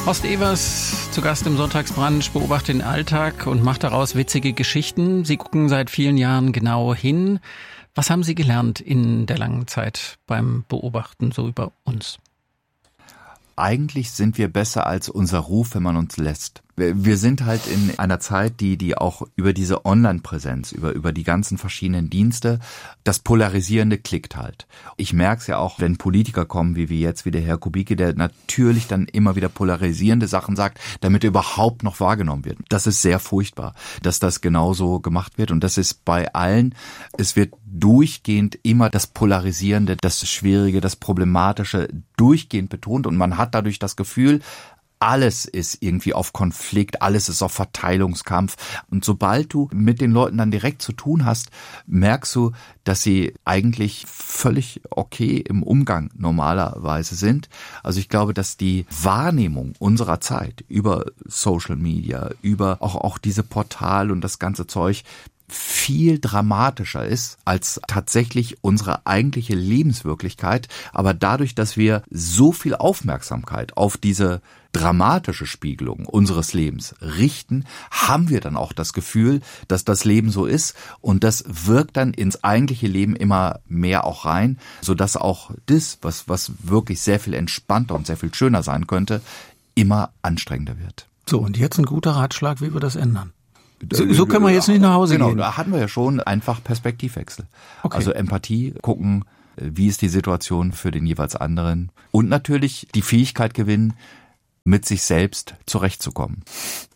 Horst Evers, zu Gast im Sonntagsbrunch, beobachtet den Alltag und macht daraus witzige Geschichten. Sie gucken seit vielen Jahren genau hin. Was haben Sie gelernt in der langen Zeit beim Beobachten so über uns? Eigentlich sind wir besser als unser Ruf, wenn man uns lässt. Wir sind halt in einer Zeit, die auch über diese Online-Präsenz, über die ganzen verschiedenen Dienste, das Polarisierende klickt halt. Ich merke es ja auch, wenn Politiker kommen, wie jetzt, wie der Herr Kubicki, der natürlich dann immer wieder polarisierende Sachen sagt, damit er überhaupt noch wahrgenommen wird. Das ist sehr furchtbar, dass das genauso gemacht wird. Und das ist bei allen, es wird durchgehend immer das Polarisierende, das Schwierige, das Problematische durchgehend betont. Und man hat dadurch das Gefühl, alles ist irgendwie auf Konflikt, alles ist auf Verteilungskampf. Und sobald du mit den Leuten dann direkt zu tun hast, merkst du, dass sie eigentlich völlig okay im Umgang normalerweise sind. Also ich glaube, dass die Wahrnehmung unserer Zeit über Social Media, über auch diese Portale und das ganze Zeug viel dramatischer ist als tatsächlich unsere eigentliche Lebenswirklichkeit. Aber dadurch, dass wir so viel Aufmerksamkeit auf diese dramatische Spiegelung unseres Lebens richten, haben wir dann auch das Gefühl, dass das Leben so ist, und das wirkt dann ins eigentliche Leben immer mehr auch rein, sodass auch das, was wirklich sehr viel entspannter und sehr viel schöner sein könnte, immer anstrengender wird. So, und jetzt ein guter Ratschlag, wie wir das ändern. So können wir jetzt nicht nach Hause gehen. Genau, da hatten wir ja schon einfach Perspektivwechsel. Okay. Also Empathie, gucken, wie ist die Situation für den jeweils anderen, und natürlich die Fähigkeit gewinnen, mit sich selbst zurechtzukommen.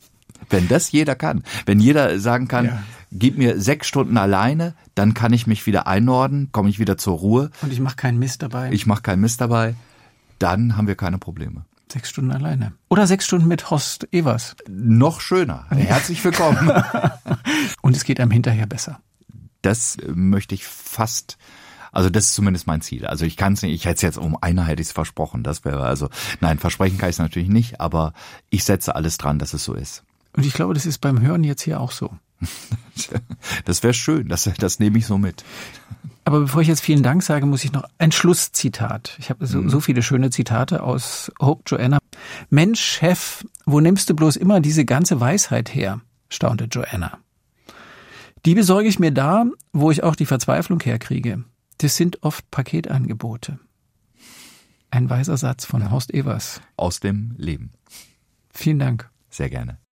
Wenn das jeder kann, wenn jeder sagen kann, ja, gib mir 6 Stunden alleine, dann kann ich mich wieder einordnen, komme ich wieder zur Ruhe. Und ich mache keinen Mist dabei. Dann haben wir keine Probleme. 6 Stunden alleine. Oder 6 Stunden mit Horst Evers. Noch schöner. Herzlich willkommen. Und es geht einem hinterher besser. Das möchte ich fast, also das ist zumindest mein Ziel. Also ich kann es nicht, ich hätte es jetzt um Einheitliches versprochen. Das wäre also, nein, versprechen kann ich es natürlich nicht, aber ich setze alles dran, dass es so ist. Und ich glaube, das ist beim Hören jetzt hier auch so. Das wäre schön, das nehme ich so mit. Aber bevor ich jetzt vielen Dank sage, muss ich noch ein Schlusszitat. Ich habe so viele schöne Zitate aus Hope Joanna. Mensch, Chef, wo nimmst du bloß immer diese ganze Weisheit her? Staunte Joanna. Die besorge ich mir da, wo ich auch die Verzweiflung herkriege. Das sind oft Paketangebote. Ein weiser Satz von Horst Evers. Aus dem Leben. Vielen Dank. Sehr gerne.